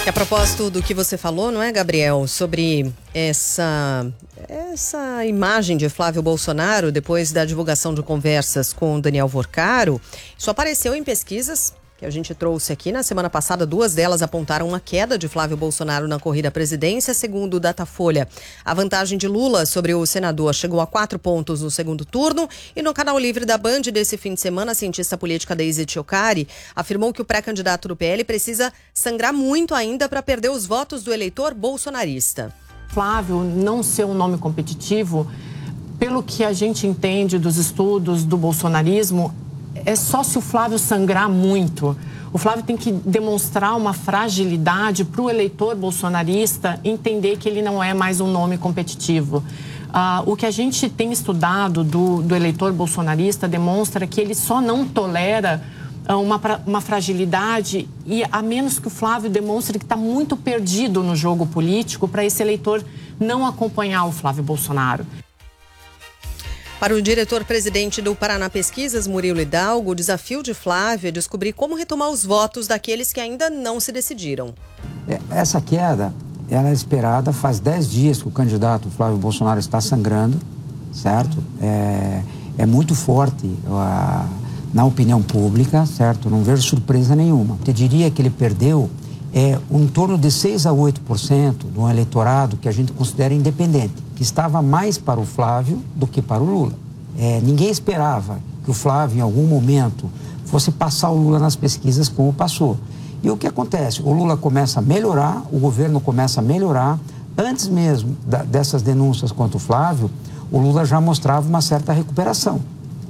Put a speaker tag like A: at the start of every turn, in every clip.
A: A propósito do que você falou, não é, Gabriel, sobre essa imagem de Flávio Bolsonaro depois da divulgação de conversas com Daniel Vorcaro, isso apareceu em pesquisas que a gente trouxe aqui na semana passada. 2 delas apontaram uma queda de Flávio Bolsonaro na corrida à presidência, segundo o Datafolha. A vantagem de Lula sobre o senador chegou a 4 pontos no segundo turno. E no Canal Livre da Band desse fim de semana, a cientista política Deise Tchocari afirmou que o pré-candidato do PL precisa sangrar muito ainda para perder os votos do eleitor bolsonarista.
B: Flávio não ser um nome competitivo, pelo que a gente entende dos estudos do bolsonarismo, é só se o Flávio sangrar muito. O Flávio tem que demonstrar uma fragilidade para o eleitor bolsonarista entender que ele não é mais um nome competitivo. O que a gente tem estudado do eleitor bolsonarista demonstra que ele só não tolera uma fragilidade, e a menos que o Flávio demonstre que está muito perdido no jogo político para esse eleitor não acompanhar o Flávio Bolsonaro.
A: Para o diretor-presidente do Paraná Pesquisas, Murilo Hidalgo, o desafio de Flávio é descobrir como retomar os votos daqueles que ainda não se decidiram.
C: Essa queda, ela é esperada, faz 10 dias que o candidato Flávio Bolsonaro está sangrando, certo? É muito forte na opinião pública, certo? Não vejo surpresa nenhuma. Eu diria que ele perdeu em torno de 6 a 8% de um eleitorado que a gente considera independente, que estava mais para o Flávio do que para o Lula. Ninguém esperava que o Flávio, em algum momento, fosse passar o Lula nas pesquisas como passou. E o que acontece? O Lula começa a melhorar, o governo começa a melhorar. Antes mesmo dessas denúncias contra o Flávio, o Lula já mostrava uma certa recuperação.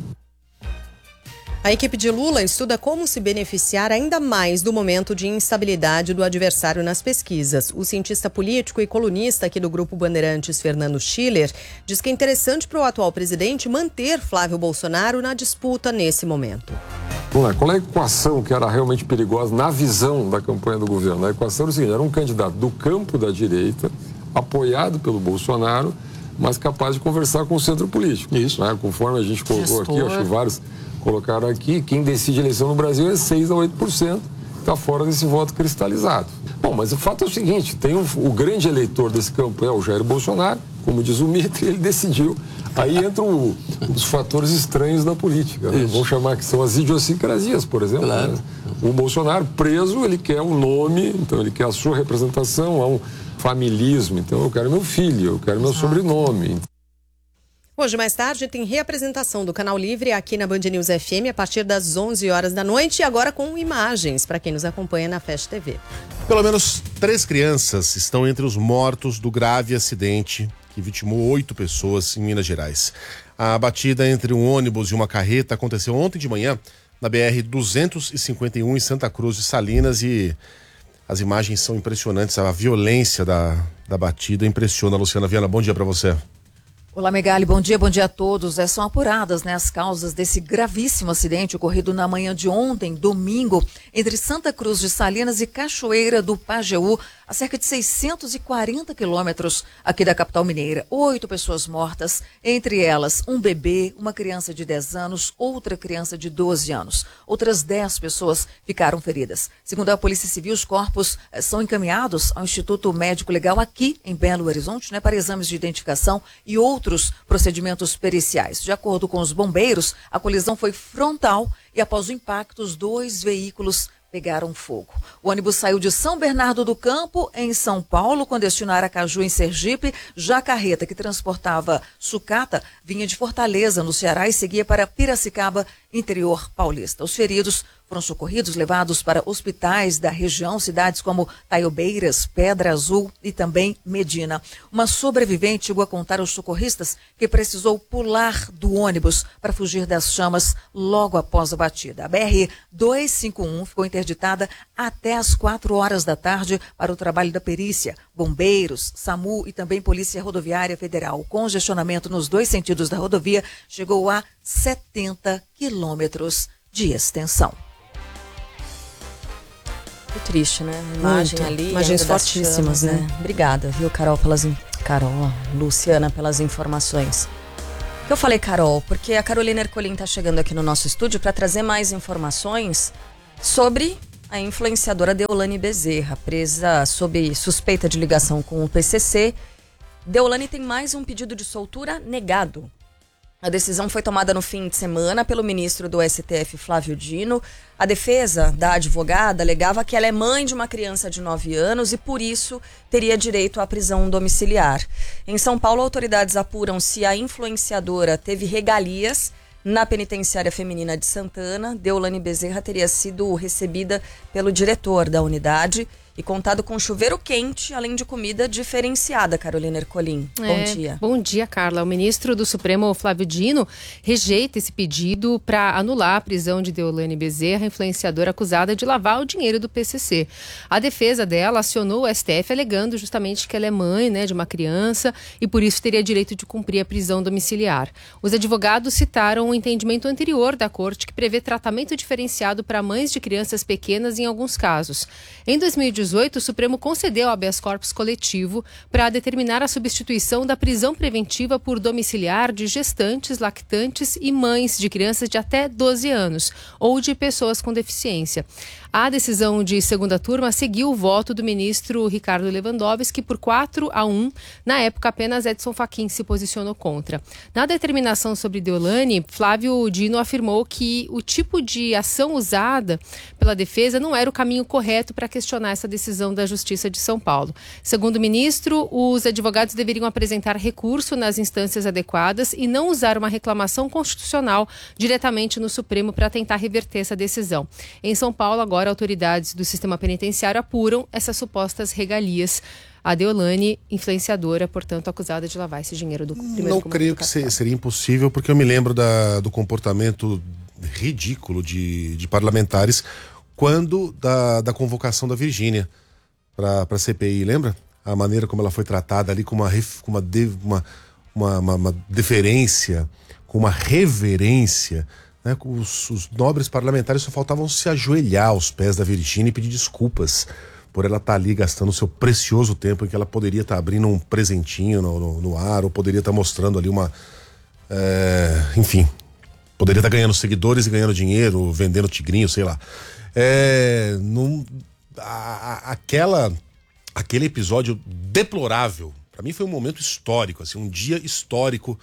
A: A equipe de Lula estuda como se beneficiar ainda mais do momento de instabilidade do adversário nas pesquisas. O cientista político e colunista aqui do Grupo Bandeirantes, Fernando Schiller, diz que é interessante para o atual presidente manter Flávio Bolsonaro na disputa nesse momento.
D: Qual é a equação que era realmente perigosa na visão da campanha do governo? A equação era o seguinte: era um candidato do campo da direita, apoiado pelo Bolsonaro, mas capaz de conversar com o centro político. Isso. Né? Conforme a gente colocou aqui, acho que vários colocaram aqui, quem decide a eleição no Brasil é 6 a 8%, está fora desse voto cristalizado. Bom, mas o fato é o seguinte, tem o grande eleitor desse campo é o Jair Bolsonaro, como diz o mito, ele decidiu. Aí entram os fatores estranhos da política, né? Vamos chamar que são as idiosincrasias, por exemplo. Claro. Né? O Bolsonaro preso, ele quer um nome, então ele quer a sua representação, há um familismo, então eu quero meu filho, eu quero meu sobrenome.
A: Hoje, mais tarde, tem reapresentação do Canal Livre aqui na Band News FM a partir das 11 horas da noite e agora com imagens para quem nos acompanha na Fast TV.
E: Pelo menos 3 crianças estão entre os mortos do grave acidente que vitimou 8 pessoas em Minas Gerais. A batida entre um ônibus e uma carreta aconteceu ontem de manhã na BR-251 em Santa Cruz de Salinas e as imagens são impressionantes. A violência da batida impressiona. Luciana Viana, bom dia para você.
F: Olá, Megali, bom dia a todos. São apuradas, as causas desse gravíssimo acidente ocorrido na manhã de ontem, domingo, entre Santa Cruz de Salinas e Cachoeira do Pajeú, a cerca de 640 quilômetros aqui da capital mineira. 8 pessoas mortas, entre elas um bebê, uma criança de 10 anos, outra criança de 12 anos. Outras 10 pessoas ficaram feridas. Segundo a Polícia Civil, os corpos são encaminhados ao Instituto Médico Legal aqui em Belo Horizonte, para exames de identificação e outros procedimentos periciais. De acordo com os bombeiros, a colisão foi frontal e após o impacto, os 2 veículos pegaram fogo. O ônibus saiu de São Bernardo do Campo, em São Paulo, com destino a Aracaju, em Sergipe. Já a carreta que transportava sucata vinha de Fortaleza, no Ceará, e seguia para Piracicaba, interior paulista. Os feridos foram socorridos, levados para hospitais da região, cidades como Taiobeiras, Pedra Azul e também Medina. Uma sobrevivente chegou a contar aos socorristas que precisou pular do ônibus para fugir das chamas logo após a batida. A BR-251 ficou interditada até às 4 horas da tarde para o trabalho da perícia. Bombeiros, SAMU e também Polícia Rodoviária Federal. O congestionamento nos 2 sentidos da rodovia chegou a 70 quilômetros de extensão.
G: Muito triste, né? Imagem ali.
A: Imagens fortíssimas,
G: chamas, né? Obrigada, viu, Carol, Luciana, pelas informações. Eu falei Carol, porque a Carolina Ercolim está chegando aqui no nosso estúdio para trazer mais informações sobre A influenciadora Deolane Bezerra, presa sob suspeita de ligação com o PCC. Deolane tem mais um pedido de soltura negado. A decisão foi tomada no fim de semana pelo ministro do STF, Flávio Dino. A defesa da advogada alegava que ela é mãe de uma criança de 9 anos e, por isso, teria direito à prisão domiciliar. Em São Paulo, autoridades apuram se a influenciadora teve regalias na penitenciária feminina de Santana. Deolane Bezerra teria sido recebida pelo diretor da unidade e contado com chuveiro quente, além de comida diferenciada. Carolina Ercolim, bom dia.
H: Bom dia, Carla. O ministro do Supremo, Flávio Dino, rejeita esse pedido para anular a prisão de Deolane Bezerra, influenciadora acusada de lavar o dinheiro do PCC. A defesa dela acionou o STF alegando justamente que ela é mãe, de uma criança e por isso teria direito de cumprir a prisão domiciliar. Os advogados citaram o entendimento anterior da corte que prevê tratamento diferenciado para mães de crianças pequenas em alguns casos. Em 2018, o Supremo concedeu habeas corpus coletivo para determinar a substituição da prisão preventiva por domiciliar de gestantes, lactantes e mães de crianças de até 12 anos ou de pessoas com deficiência. A decisão de segunda turma seguiu o voto do ministro Ricardo Lewandowski por 4-1. Na época, apenas Edson Fachin se posicionou contra. Na determinação sobre Deolane, Flávio Dino afirmou que o tipo de ação usada pela defesa não era o caminho correto para questionar essa decisão da Justiça de São Paulo. Segundo o ministro, os advogados deveriam apresentar recurso nas instâncias adequadas e não usar uma reclamação constitucional diretamente no Supremo para tentar reverter essa decisão. Em São Paulo, agora, autoridades do sistema penitenciário apuram essas supostas regalias. A Deolane, influenciadora, portanto, acusada de lavar esse dinheiro do primeiro.
E: Não creio que seria impossível, porque eu me lembro do comportamento ridículo de parlamentares quando da convocação da Virgínia para a CPI, lembra? A maneira como ela foi tratada ali com uma deferência, com uma reverência. Os nobres parlamentares só faltavam se ajoelhar aos pés da Virgínia e pedir desculpas por ela estar ali gastando o seu precioso tempo em que ela poderia estar abrindo um presentinho no ar, ou poderia estar mostrando ali enfim, poderia estar ganhando seguidores e ganhando dinheiro, vendendo tigrinho, sei lá. Aquele episódio deplorável, para mim foi um momento histórico, assim, um dia histórico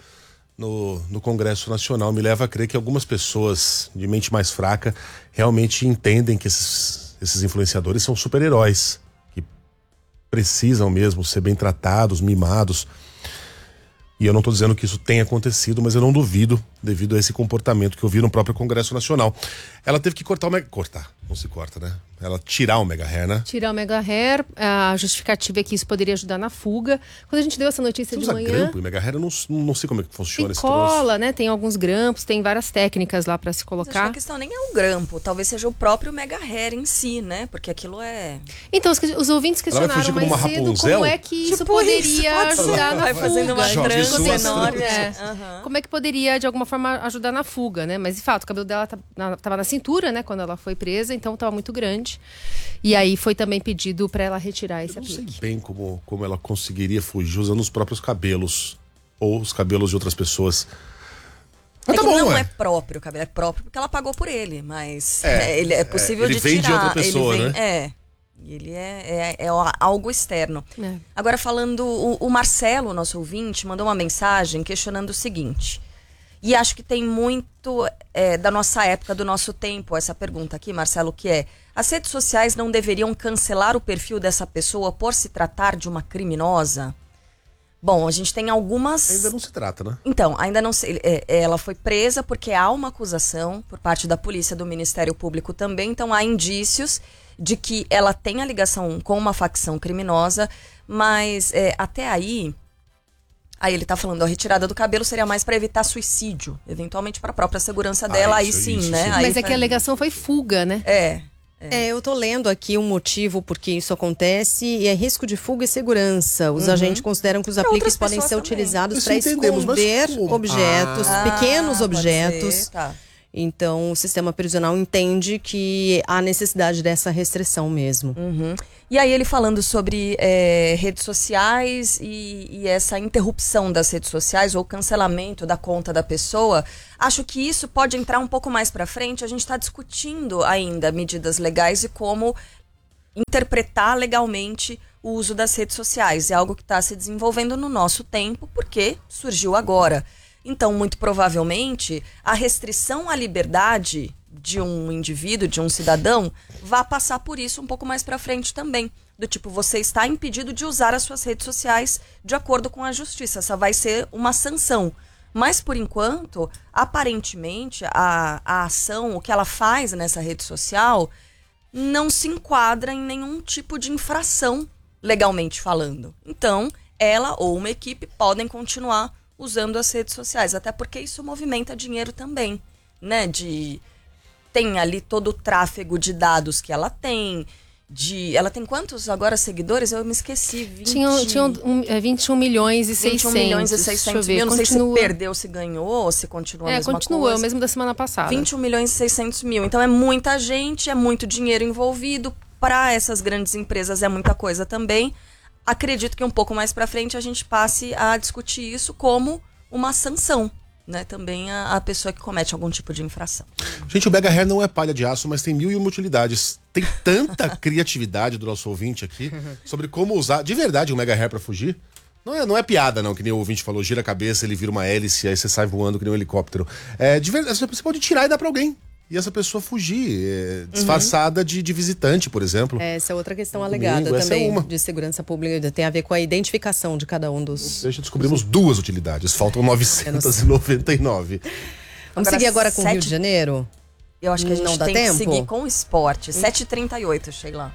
E: no Congresso Nacional. Me leva a crer que algumas pessoas de mente mais fraca realmente entendem que esses influenciadores são super-heróis, que precisam mesmo ser bem tratados, mimados. E eu não estou dizendo que isso tenha acontecido, mas eu não duvido, devido a esse comportamento que eu vi no próprio Congresso Nacional. Ela teve que cortar não se corta, né? Ela tirar o mega hair, né?
H: Tirar o mega hair, a justificativa é que isso poderia ajudar na fuga. Quando a gente deu essa notícia de manhã...
E: grampo e mega hair, eu não sei como é que funciona esse
H: cola, né? Tem alguns grampos, tem várias técnicas lá para se colocar.
G: Mas a questão nem é o grampo, talvez seja o próprio mega hair em si, né? Porque aquilo é...
H: Então, os ouvintes questionaram mais cedo como é que isso poderia ajudar na fuga.
G: Fazendo uma trança enorme.
H: Como é que poderia, de alguma forma, ajudar na fuga, né? Mas, de fato, o cabelo dela estava na cintura, né? Quando ela foi presa, então estava muito grande. E aí foi também pedido para ela retirar esse aplique.
E: Eu não sei bem como ela conseguiria fugir usando os próprios cabelos ou os cabelos de outras pessoas. Mas
G: não é próprio, o cabelo é próprio porque ela pagou por ele, mas ele é possível de tirar.
E: Ele vem de outra pessoa, né?
G: Ele é algo externo. Agora, falando, o Marcelo, nosso ouvinte, mandou uma mensagem questionando o seguinte. E acho que tem muito da nossa época, do nosso tempo, essa pergunta aqui, Marcelo, que é: as redes sociais não deveriam cancelar o perfil dessa pessoa por se tratar de uma criminosa? Bom, a gente tem algumas...
E: Ainda não se trata, né?
G: Então, ainda não se... ela foi presa porque há uma acusação por parte da polícia, do Ministério Público também, então há indícios de que ela tem a ligação com uma facção criminosa, mas até aí... Aí ele tá falando, a retirada do cabelo seria mais para evitar suicídio, eventualmente para a própria segurança dela, aí sim, né? Aí
H: mas é que a alegação foi fuga, né?
A: Eu tô lendo aqui um motivo por que isso acontece e é risco de fuga e segurança. Os agentes consideram que os apliques podem ser utilizados para esconder objetos, pequenos objetos. Então, o sistema prisional entende que há necessidade dessa restrição mesmo.
G: E aí ele falando sobre redes sociais e essa interrupção das redes sociais ou cancelamento da conta da pessoa, acho que isso pode entrar um pouco mais para frente. A gente está discutindo ainda medidas legais e como interpretar legalmente o uso das redes sociais. É algo que está se desenvolvendo no nosso tempo, porque surgiu agora. Então, muito provavelmente, a restrição à liberdade de um indivíduo, de um cidadão, vai passar por isso um pouco mais para frente também. Do tipo, você está impedido de usar as suas redes sociais de acordo com a justiça. Essa vai ser uma sanção. Mas, por enquanto, aparentemente, a ação, o que ela faz nessa rede social, não se enquadra em nenhum tipo de infração, legalmente falando. Então, ela ou uma equipe podem continuar usando as redes sociais, até porque isso movimenta dinheiro também, né? Tem ali todo o tráfego de dados que ela tem. Ela tem quantos agora seguidores? Eu me esqueci.
H: Tinham 21 milhões e 600.
G: 21 milhões e 600 mil. Não sei se perdeu, se ganhou, ou se continua a mesma coisa.
H: Continua, é o mesmo da semana passada.
G: 21 milhões e 600 mil. Então é muita gente, é muito dinheiro envolvido. Para essas grandes empresas é muita coisa também. Acredito que um pouco mais para frente a gente passe a discutir isso como uma sanção, né? Também a pessoa que comete algum tipo de infração.
E: Gente, o Mega Hair não é palha de aço, mas tem 1001 utilidades. Tem tanta criatividade do nosso ouvinte aqui sobre como usar de verdade o Mega Hair para fugir. Não é piada, não, que nem o ouvinte falou, gira a cabeça, ele vira uma hélice, aí você sai voando que nem um helicóptero. De verdade, você pode tirar e dar para alguém. E essa pessoa fugir, disfarçada de visitante, por exemplo.
A: Essa é outra questão alegada também de segurança pública. Tem a ver com a identificação de cada um dos...
E: Já descobrimos 2 utilidades, faltam 999.
A: Vamos seguir agora com o Rio de Janeiro?
G: Eu acho que a gente
A: não dá
G: tem
A: tempo?
G: que seguir com o esporte. 7h38, Sheila.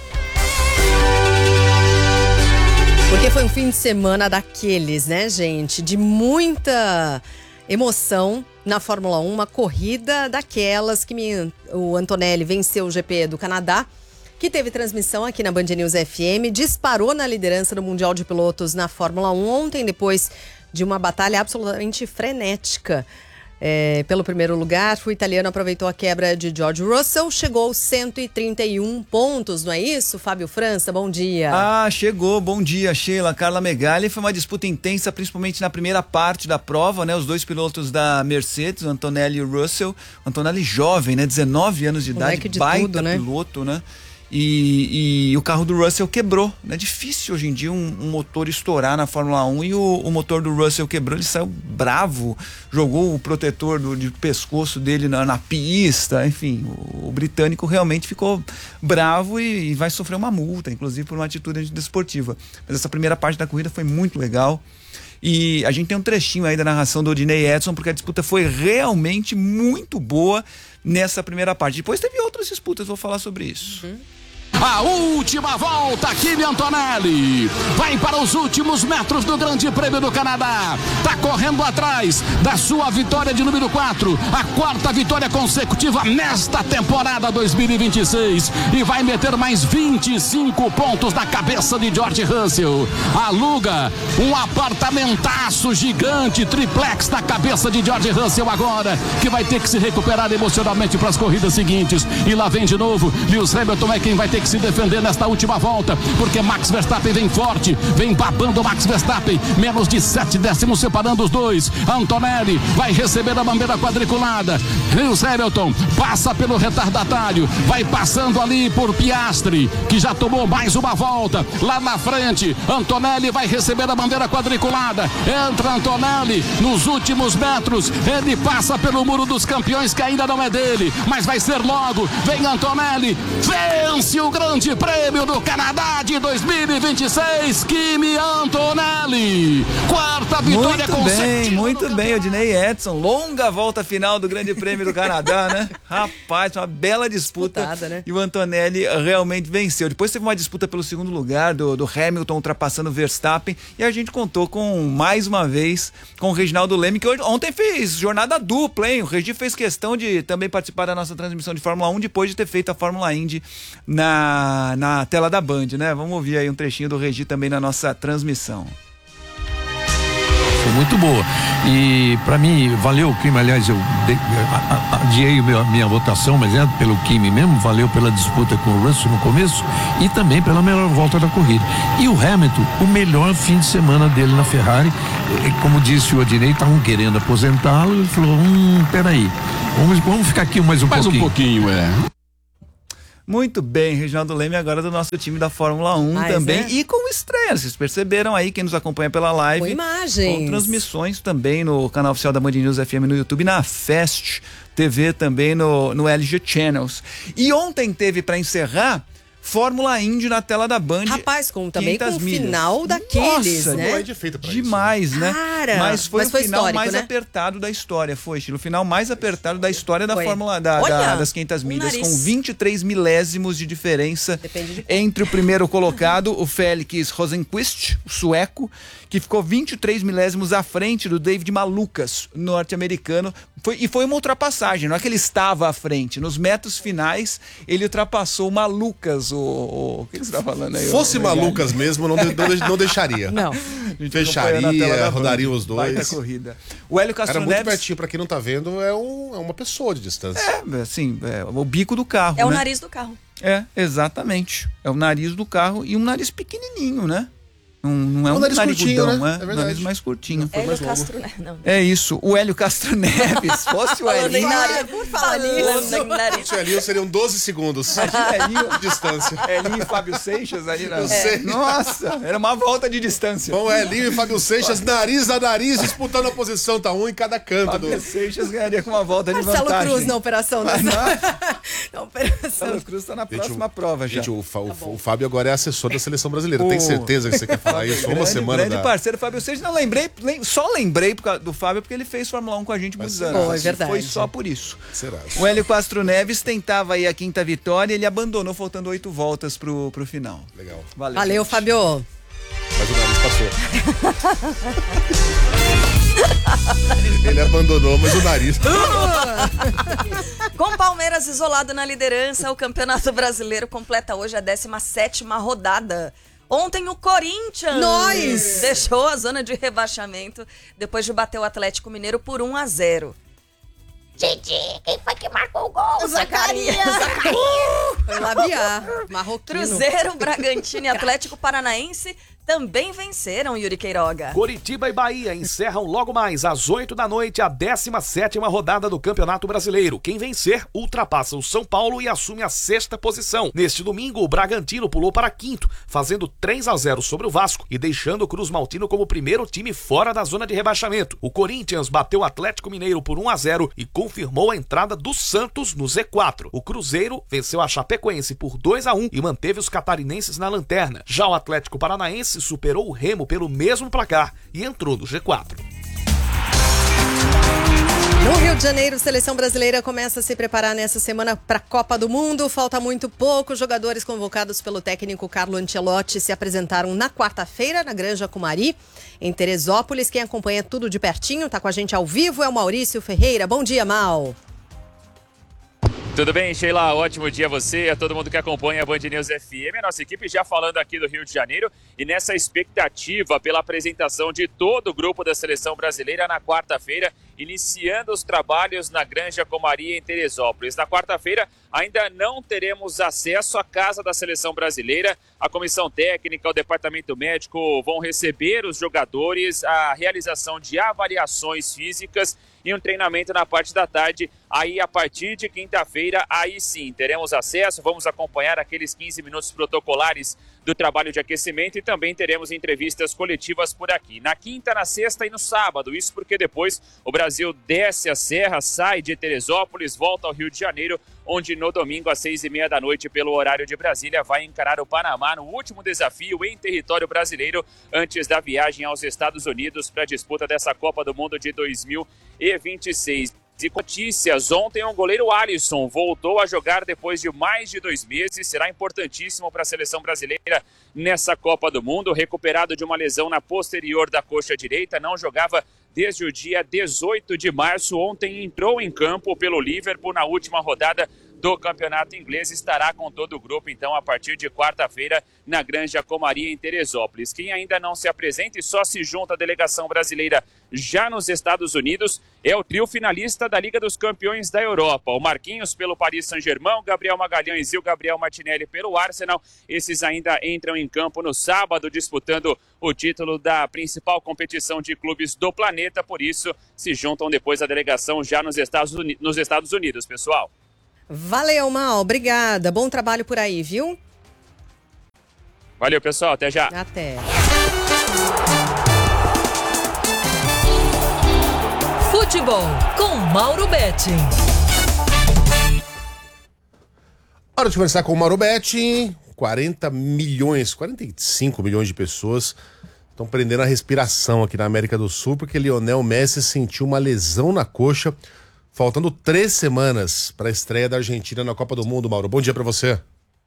A: Porque foi um fim de semana daqueles, né, gente? De muita emoção na Fórmula 1, uma corrida daquelas que o Antonelli venceu o GP do Canadá, que teve transmissão aqui na Band News FM, disparou na liderança do Mundial de Pilotos na Fórmula 1 ontem, depois de uma batalha absolutamente frenética pelo primeiro lugar. O italiano aproveitou a quebra de George Russell, chegou aos 131 pontos, não é isso, Fábio França? Bom dia.
I: Chegou, bom dia, Sheila, Carla Megali. Foi uma disputa intensa, principalmente na primeira parte da prova, né? Os dois pilotos da Mercedes, o Antonelli e o Russell. O Antonelli jovem, né? 19 anos de idade, baita piloto, né? E o carro do Russell quebrou, né? Difícil hoje em dia um motor estourar na Fórmula 1 e o motor do Russell quebrou, ele saiu bravo, jogou o protetor de pescoço dele na pista, enfim, o britânico realmente ficou bravo e vai sofrer uma multa, inclusive por uma atitude desportiva. Mas essa primeira parte da corrida foi muito legal. E a gente tem um trechinho aí da narração do Odinei Edson, porque a disputa foi realmente muito boa nessa primeira parte. Depois teve outras disputas, vou falar sobre isso.
J: A última volta, Kimi Antonelli vai para os últimos metros do Grande Prêmio do Canadá, tá correndo atrás da sua vitória de número 4, a 4ª vitória consecutiva nesta temporada 2026, e vai meter mais 25 pontos na cabeça de George Russell. Aluga um apartamentaço gigante, triplex na cabeça de George Russell agora, que vai ter que se recuperar emocionalmente para as corridas seguintes. E lá vem de novo Lewis Hamilton, é quem vai ter que se defender nesta última volta, porque Max Verstappen vem forte, vem babando Max Verstappen, menos de 7 décimos separando os dois. Antonelli vai receber a bandeira quadriculada. Lewis Hamilton passa pelo retardatário, vai passando ali por Piastri, que já tomou mais uma volta. Lá na frente, Antonelli vai receber a bandeira quadriculada. Entra Antonelli nos últimos metros, ele passa pelo muro dos campeões, que ainda não é dele, mas vai ser logo. Vem Antonelli, vence o Grande Prêmio do Canadá de 2026, Kimi Antonelli, 4ª vitória consecutiva.
I: Muito bem, Odinei Edson, longa volta final do Grande Prêmio do Canadá, né? Rapaz, uma bela disputa.
A: Disputada, né?
I: E o Antonelli realmente venceu. Depois teve uma disputa pelo segundo lugar do Hamilton ultrapassando o Verstappen, e a gente contou mais uma vez com o Reginaldo Leme, que ontem fez jornada dupla, hein? O Regi fez questão de também participar da nossa transmissão de Fórmula 1 depois de ter feito a Fórmula Indy na tela da Band, né? Vamos ouvir aí um trechinho do Regi também na nossa transmissão.
K: foi muito boa. E para mim, valeu o Kimi. Aliás, eu adiei minha votação, mas é pelo Kimi mesmo, valeu pela disputa com o Russell no começo e também pela melhor volta da corrida. E o Hamilton, o melhor fim de semana dele na Ferrari, como disse o Adinei, estavam querendo aposentá-lo, ele falou, peraí, vamos ficar aqui mais um pouquinho.
I: Muito bem, Reginaldo Leme agora do nosso time da Fórmula 1 também, e com estreia, vocês perceberam aí, quem nos acompanha pela live.
A: Com imagens.
I: Com transmissões também no canal oficial da Band News FM no YouTube, na Fast TV também no LG Channels. E ontem teve, para encerrar, Fórmula Indy na tela da Band.
A: Rapaz, também com o final daqueles,
I: nossa,
A: né?
I: Demais, né?
A: Cara,
I: mas foi o final mais
A: né?
I: apertado da história, o final mais apertado da história da Fórmula das 500 milhas, com 23 milésimos de diferença entre o primeiro colocado, o Felix Rosenqvist, o sueco, que ficou 23 milésimos à frente do David Malukas, norte-americano. Foi uma ultrapassagem, não é que ele estava à frente. Nos metros finais, ele ultrapassou o Malukas, o que você está falando aí?
E: Fosse Malukas mesmo, não deixaria.
A: Não.
E: Fecharia, rodaria os dois.
I: Baita corrida. O Hélio Castro
E: Era muito
I: Neves,
E: pertinho, pra quem não tá vendo, é uma pessoa de distância.
I: O bico do carro,
G: É o
I: né?
G: nariz do carro.
I: Exatamente. É o nariz do carro e um nariz pequenininho, né? Não é um
E: nariz curtinho,
I: narigudão,
E: né? É
I: um
E: verdade.
I: nariz mais curtinho.
G: Hélio Castro Neves. Não.
I: É isso, o Hélio Castro Neves, fosse o Hélio.
G: Por falar nisso.
E: O Hélio seriam 12 segundos de distância.
I: Hélio e Fábio Seixas ali na...
E: Seixas.
I: Nossa, era uma volta de distância.
E: Bom, Hélio e Fábio Seixas, nariz a nariz, disputando a posição, tá um em cada canto.
I: Fábio Seixas ganharia com uma volta de
A: Marcelo
I: vantagem.
A: Cruz na operação.
I: Marcelo Cruz tá na próxima prova já.
E: Gente, o Fábio agora é assessor da Seleção Brasileira. Tem certeza que você quer falar isso? Uma semana
I: grande parceiro, Fábio Seixas. Não só lembrei do Fábio porque ele fez Fórmula 1 com a gente muitos anos.
A: É verdade.
I: Foi só por isso.
E: Será?
I: O Hélio Castro Neves tentava aí a 5ª vitória e ele abandonou faltando 8 voltas pro final.
E: Legal.
A: Valeu, Fábio.
E: Mas o nariz passou. Ele abandonou, mas o nariz...
G: Com Palmeiras isolado na liderança, o Campeonato Brasileiro completa hoje a 17ª rodada. Ontem o Corinthians deixou a zona de rebaixamento depois de bater o Atlético Mineiro por 1-0. Gente, quem foi que marcou o gol? Zacarias.
A: Foi labiar, marroquino.
G: Cruzeiro, Bragantino e Atlético Paranaense também venceram, Yuri Queiroga.
L: Coritiba e Bahia encerram logo mais às 8 da noite a 17ª rodada do Campeonato Brasileiro. Quem vencer ultrapassa o São Paulo e assume a 6ª posição. Neste domingo, o Bragantino pulou para 5º, fazendo 3-0 sobre o Vasco e deixando o Cruz Maltino como primeiro time fora da zona de rebaixamento. O Corinthians bateu o Atlético Mineiro por 1-0 e confirmou a entrada do Santos no Z4. O Cruzeiro venceu a Chapecoense por 2-1 e manteve os catarinenses na lanterna. Já o Atlético Paranaense superou o Remo pelo mesmo placar e entrou no G4.
A: No Rio de Janeiro, a Seleção Brasileira começa a se preparar nessa semana para a Copa do Mundo. Falta muito pouco. Jogadores convocados pelo técnico Carlo Ancelotti se apresentaram na quarta-feira na Granja Comari, em Teresópolis. Quem acompanha tudo de pertinho, está com a gente ao vivo, é o Maurício Ferreira. Bom dia, Mal.
M: Tudo bem, Sheila? Ótimo dia a você e a todo mundo que acompanha a Band News FM. A nossa equipe já falando aqui do Rio de Janeiro e nessa expectativa pela apresentação de todo o grupo da Seleção Brasileira na quarta-feira, iniciando os trabalhos na Granja Comari em Teresópolis. Na quarta-feira ainda não teremos acesso à casa da Seleção Brasileira. A comissão técnica, o departamento médico vão receber os jogadores, a realização de avaliações físicas e um treinamento na parte da tarde. Aí, a partir de quinta-feira, aí sim, teremos acesso, vamos acompanhar aqueles 15 minutos protocolares do trabalho de aquecimento e também teremos entrevistas coletivas por aqui. Na quinta, na sexta e no sábado, isso porque depois o Brasil desce a serra, sai de Teresópolis, volta ao Rio de Janeiro, onde no domingo às 6h30 da noite, pelo horário de Brasília, vai encarar o Panamá no último desafio em território brasileiro, antes da viagem aos Estados Unidos para a disputa dessa Copa do Mundo de 2026. E notícias, ontem o goleiro Alisson voltou a jogar depois de mais de 2 meses, será importantíssimo para a seleção brasileira nessa Copa do Mundo, recuperado de uma lesão na posterior da coxa direita, não jogava desde o dia 18 de março, ontem entrou em campo pelo Liverpool na última rodada do Campeonato Inglês. Estará com todo o grupo, então, a partir de quarta-feira, na Granja Comaria, em Teresópolis. Quem ainda não se apresenta e só se junta à delegação brasileira já nos Estados Unidos é o trio finalista da Liga dos Campeões da Europa. O Marquinhos pelo Paris Saint-Germain, o Gabriel Magalhães e o Gabriel Martinelli pelo Arsenal. Esses ainda entram em campo no sábado, disputando o título da principal competição de clubes do planeta. Por isso, se juntam depois à delegação já nos Estados Unidos, pessoal.
A: Valeu, Mal. Obrigada. Bom trabalho por aí, viu?
M: Valeu, pessoal. Até já.
A: Até.
N: Futebol com Mauro Betti.
E: Hora de conversar com o Mauro Betti. 45 milhões de pessoas estão prendendo a respiração aqui na América do Sul porque Lionel Messi sentiu uma lesão na coxa, faltando 3 semanas para a estreia da Argentina na Copa do Mundo. Mauro, bom dia para você.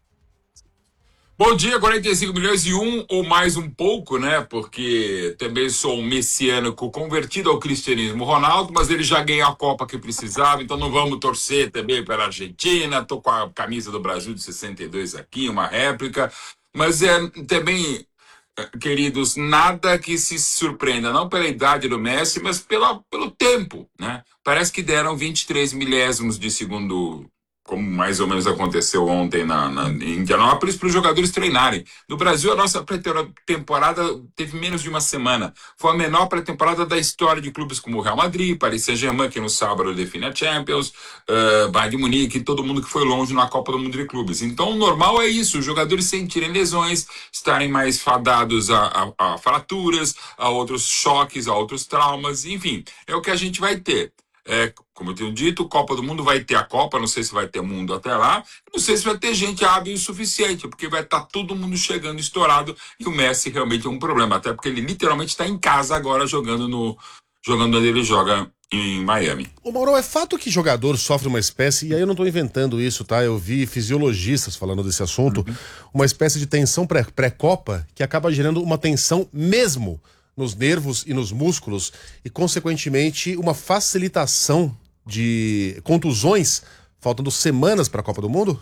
O: Bom dia, 45 milhões e um ou mais um pouco, né? Porque também sou um messiânico convertido ao cristianismo Ronaldo, mas ele já ganhou a Copa que precisava, então não vamos torcer também para a Argentina. Tô com a camisa do Brasil de 62 aqui, uma réplica, mas também, queridos, nada que se surpreenda, não pela idade do Messi, mas pelo tempo, né? Parece que deram 23 milésimos de segundo, como mais ou menos aconteceu ontem em Indianápolis, para os jogadores treinarem. No Brasil, a nossa pré-temporada teve menos de uma semana. Foi a menor pré-temporada da história de clubes como o Real Madrid, Paris Saint-Germain, que no sábado define a Champions, Bayern de Munique, todo mundo que foi longe na Copa do Mundo de Clubes. Então, o normal é isso, os jogadores sentirem lesões, estarem mais fadados a fraturas, a outros choques, a outros traumas, enfim, é o que a gente vai ter. Como eu tenho dito, Copa do Mundo vai ter a Copa, não sei se vai ter mundo até lá, não sei se vai ter gente hábil o suficiente, porque vai estar todo mundo chegando estourado e o Messi realmente é um problema, até porque ele literalmente está em casa agora jogando onde ele joga em Miami.
E: O Mauro, é fato que jogador sofre uma espécie, e aí eu não estou inventando isso, tá? Eu vi fisiologistas falando desse assunto, uma espécie de tensão pré-Copa que acaba gerando uma tensão mesmo nos nervos e nos músculos e, consequentemente, uma facilitação de contusões, faltando semanas para a Copa do Mundo?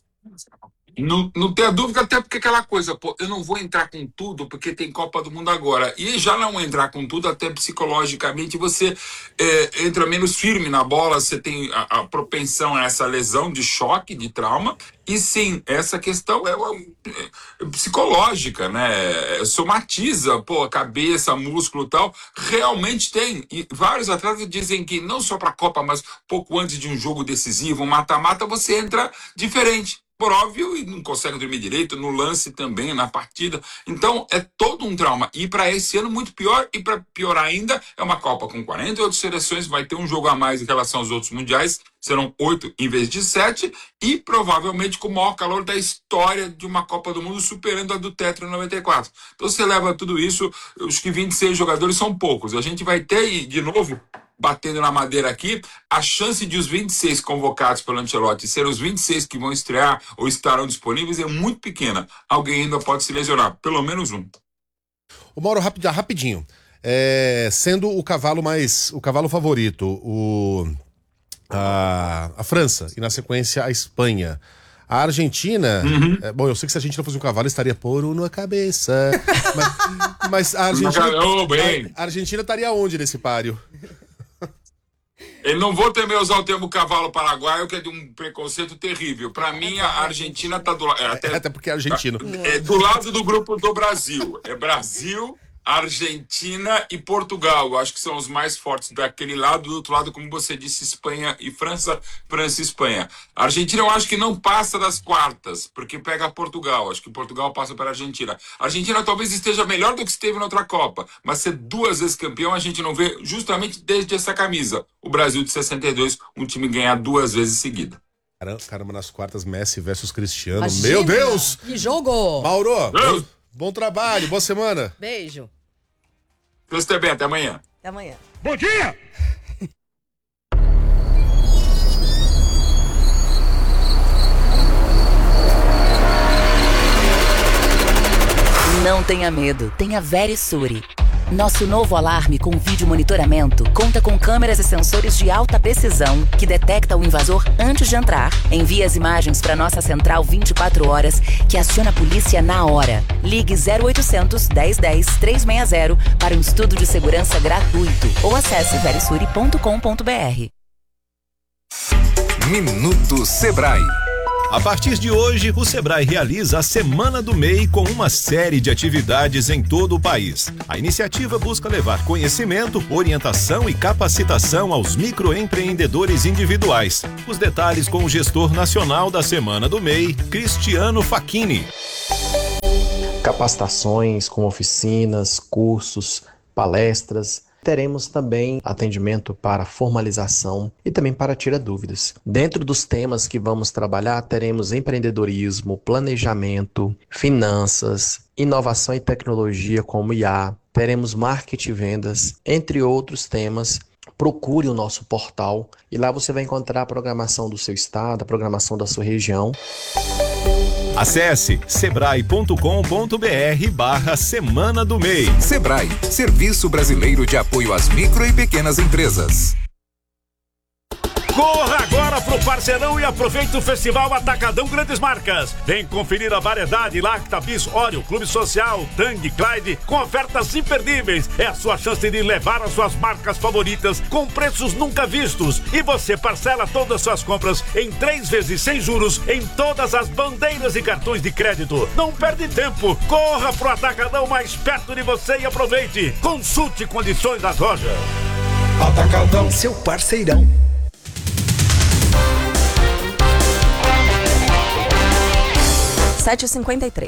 O: Não tenha dúvida, até porque aquela coisa, eu não vou entrar com tudo porque tem Copa do Mundo agora. E já não entrar com tudo, até psicologicamente, você entra menos firme na bola, você tem a propensão a essa lesão de choque, de trauma. E sim, essa questão é psicológica, né? Somatiza, a cabeça, músculo e tal. Realmente tem. E vários atletas dizem que não só para a Copa, mas pouco antes de um jogo decisivo, um mata-mata, você entra diferente. Por óbvio, e não consegue dormir direito, no lance também, na partida. Então, é todo um trauma. E para esse ano, muito pior. E para piorar ainda, é uma Copa com 48 seleções, vai ter um jogo a mais em relação aos outros mundiais. Serão 8 em vez de 7. E provavelmente com o maior calor da história de uma Copa do Mundo, superando a do Tetra em 94. Então, você leva tudo isso, os que 26 jogadores são poucos. A gente vai ter, e de novo, batendo na madeira aqui, a chance de os 26 convocados pelo Ancelotti ser os 26 que vão estrear ou estarão disponíveis é muito pequena. Alguém ainda pode se lesionar, pelo menos um.
E: O Mauro, rapidinho. Sendo o cavalo favorito, a França e na sequência a Espanha. A Argentina, bom, eu sei que se a Argentina fosse um cavalo estaria por uma cabeça, mas a Argentina estaria onde nesse páreo?
O: Eu não vou temer usar o termo cavalo paraguaio, que é de um preconceito terrível. Para mim, a Argentina está do lado.
E: Até porque é argentino.
O: É do lado do grupo do Brasil. É Brasil, Argentina e Portugal. Eu acho que são os mais fortes daquele lado. Do outro lado, como você disse, Espanha e França. França e Espanha. A Argentina eu acho que não passa das quartas, porque pega Portugal. Acho que Portugal passa para a Argentina. A Argentina talvez esteja melhor do que esteve na outra Copa, mas ser 2 vezes campeão a gente não vê justamente desde essa camisa. O Brasil de 62, um time ganhar 2 vezes seguida.
E: Caramba, nas quartas, Messi versus Cristiano.
A: Imagina,
E: meu Deus!
A: Que jogo!
E: Mauro, bom trabalho, boa semana.
A: Beijo.
O: Deus te bem, até amanhã.
A: Até amanhã.
E: Bom dia!
N: Não tenha medo, tenha Verisure.
P: Nosso novo alarme com vídeo monitoramento conta com câmeras e sensores de alta precisão que detecta o invasor antes de entrar. Envia as imagens para nossa central 24 horas, que aciona a polícia na hora. Ligue 0800 1010 360 para um estudo de segurança gratuito ou acesse verisuri.com.br.
Q: Minuto Sebrae. A partir de hoje, o Sebrae realiza a Semana do MEI com uma série de atividades em todo o país. A iniciativa busca levar conhecimento, orientação e capacitação aos microempreendedores individuais. Os detalhes com o gestor nacional da Semana do MEI, Cristiano Facchini.
R: Capacitações com oficinas, cursos, palestras. Teremos também atendimento para formalização e também para tirar dúvidas. Dentro dos temas que vamos trabalhar, teremos empreendedorismo, planejamento, finanças, inovação e tecnologia como IA, teremos marketing e vendas, entre outros temas. Procure o nosso portal e lá você vai encontrar a programação do seu estado, a programação da sua região.
Q: Acesse sebrae.com.br/Semana do MEI.
S: Sebrae, Serviço Brasileiro de Apoio às Micro e Pequenas Empresas.
T: Corra agora pro Parceirão e aproveite o Festival Atacadão Grandes Marcas. Vem conferir a variedade Lacta, Bis, Oreo, Clube Social, Tang, Clyde, com ofertas imperdíveis. É a sua chance de levar as suas marcas favoritas com preços nunca vistos. E você parcela todas as suas compras em 3 vezes sem juros em todas as bandeiras e cartões de crédito. Não perde tempo. Corra pro Atacadão mais perto de você e aproveite. Consulte condições das lojas.
U: Atacadão, seu parceirão.
G: 7h53.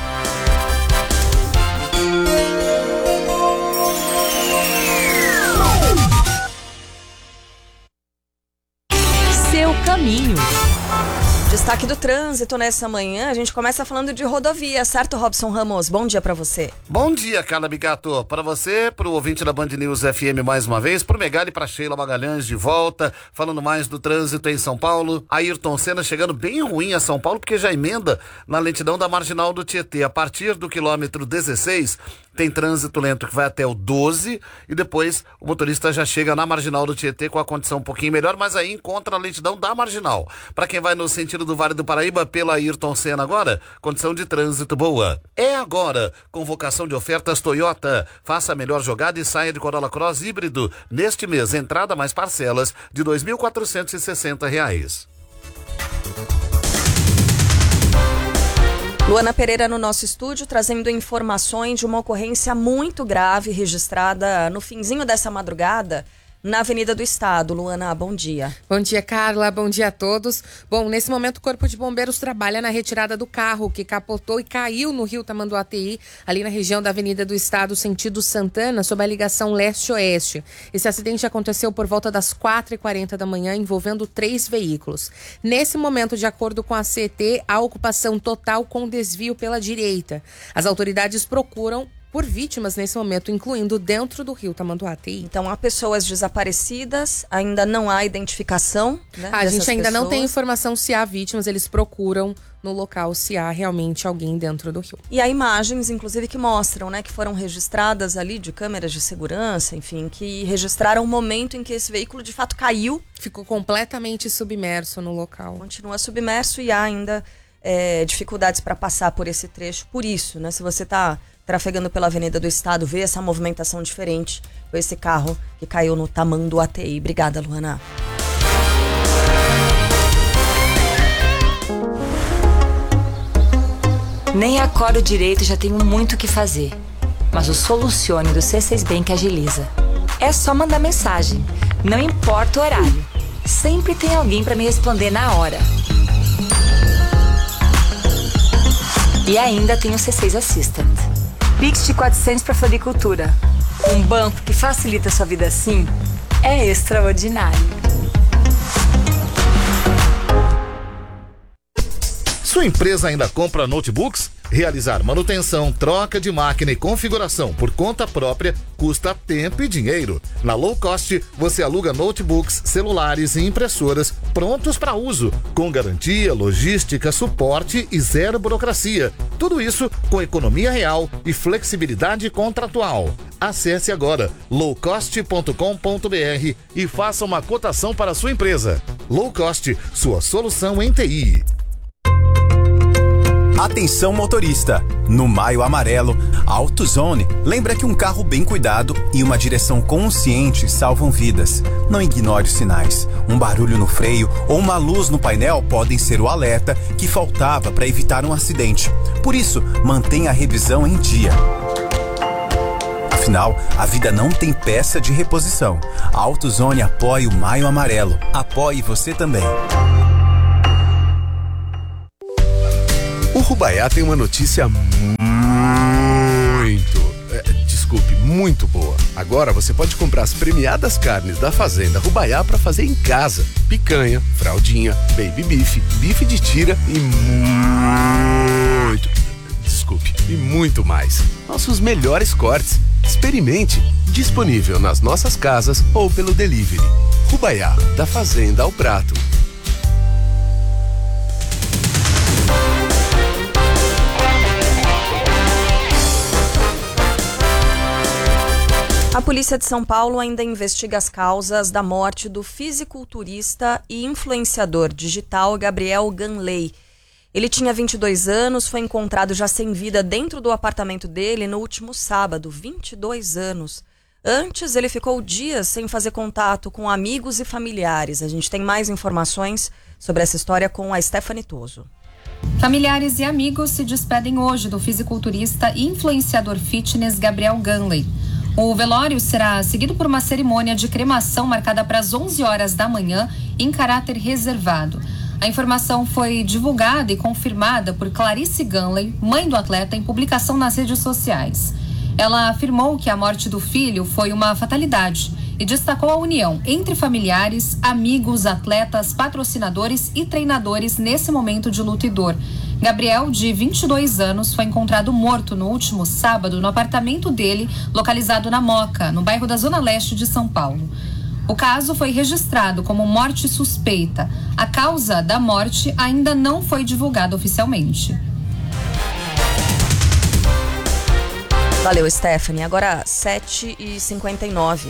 N: Seu caminho.
G: Destaque do trânsito nessa manhã, a gente começa falando de rodovia, certo, Robson Ramos? Bom dia pra você.
V: Bom dia, Carla Bigato. Pra você, pro ouvinte da Band News FM mais uma vez, pro Megali e pra Sheila Magalhães de volta, falando mais do trânsito em São Paulo. Ayrton Senna chegando bem ruim a São Paulo, porque já emenda na lentidão da Marginal do Tietê. A partir do quilômetro 16, tem trânsito lento que vai até o 12 e depois o motorista já chega na Marginal do Tietê com a condição um pouquinho melhor, mas aí encontra a lentidão da Marginal. Para quem vai no sentido do Vale do Paraíba pela Ayrton Senna agora, condição de trânsito boa. É agora, convocação de ofertas Toyota. Faça a melhor jogada e saia de Corolla Cross híbrido. Neste mês, entrada mais parcelas de R$ 2.460.
G: Luana Pereira no nosso estúdio, trazendo informações de uma ocorrência muito grave registrada no finzinho dessa madrugada na Avenida do Estado. Luana, bom dia.
W: Bom dia, Carla. Bom dia a todos. Bom, nesse momento o Corpo de Bombeiros trabalha na retirada do carro que capotou e caiu no rio Tamanduateí, ali na região da Avenida do Estado, sentido Santana, sob a ligação leste-oeste. Esse acidente aconteceu por volta das 4h40 da manhã, envolvendo 3 veículos. Nesse momento, de acordo com a CET, há ocupação total com desvio pela direita. As autoridades procuram por vítimas nesse momento, incluindo dentro do rio Tamanduateí.
G: Então, há pessoas desaparecidas, ainda não há identificação, né,
W: a gente ainda
G: pessoas.
W: Não tem informação se há vítimas, eles procuram no local se há realmente alguém dentro do rio.
G: E há imagens, inclusive, que mostram, né, que foram registradas ali de câmeras de segurança, enfim, que registraram o momento em que esse veículo de fato caiu.
W: Ficou completamente submerso no local.
G: Continua submerso e há ainda dificuldades para passar por esse trecho. Por isso, né, se você está trafegando pela Avenida do Estado, vê essa movimentação diferente com esse carro que caiu no Tamanduateí. Obrigada, Luana.
X: Nem acordo direito e já tenho muito o que fazer. Mas o Solucione do C6 Bank agiliza. É só mandar mensagem, não importa o horário. Sempre tem alguém para me responder na hora. E ainda tem o C6 Assistant. Pix de 400 para floricultura. Um banco que facilita a sua vida assim é extraordinário.
Y: Sua empresa ainda compra notebooks?
V: Realizar manutenção, troca de máquina e configuração por conta própria custa tempo e dinheiro. Na Low Cost, você aluga notebooks, celulares e impressoras prontos para uso, com garantia, logística, suporte e zero burocracia. Tudo isso com economia real e flexibilidade contratual. Acesse agora lowcost.com.br e faça uma cotação para a sua empresa. Low Cost, sua solução em TI.
B: Atenção motorista, no Maio Amarelo, a AutoZone lembra que um carro bem cuidado e uma direção consciente salvam vidas. Não ignore os sinais. Um barulho no freio ou uma luz no painel podem ser o alerta que faltava para evitar um acidente. Por isso, mantenha a revisão em dia. Afinal, a vida não tem peça de reposição. A AutoZone apoia o Maio Amarelo. Apoie você também.
C: O Rubaiá tem uma notícia muito boa. Agora você pode comprar as premiadas carnes da Fazenda Rubaiá para fazer em casa. Picanha, fraldinha, baby beef, bife de tira e muito mais. Nossos melhores cortes. Experimente. Disponível nas nossas casas ou pelo delivery. Rubaiá, da fazenda ao prato.
G: A polícia de São Paulo ainda investiga as causas da morte do fisiculturista e influenciador digital Gabriel Ganley. Ele tinha 22 anos, foi encontrado já sem vida dentro do apartamento dele no último sábado, 22 anos. Antes, ele ficou dias sem fazer contato com amigos e familiares. A gente tem mais informações sobre essa história com a Stephanie Toso.
D: Familiares e amigos se despedem hoje do fisiculturista e influenciador fitness Gabriel Ganley. O velório será seguido por uma cerimônia de cremação marcada para as 11 horas da manhã em caráter reservado. A informação foi divulgada e confirmada por Clarice Ganley, mãe do atleta, em publicação nas redes sociais. Ela afirmou que a morte do filho foi uma fatalidade e destacou a união entre familiares, amigos, atletas, patrocinadores e treinadores nesse momento de luto e dor. Gabriel, de 22 anos, foi encontrado morto no último sábado no apartamento dele, localizado na Moca, no bairro da Zona Leste de São Paulo. O caso foi registrado como morte suspeita. A causa da morte ainda não foi divulgada oficialmente.
G: Valeu, Stephanie. Agora 7h59.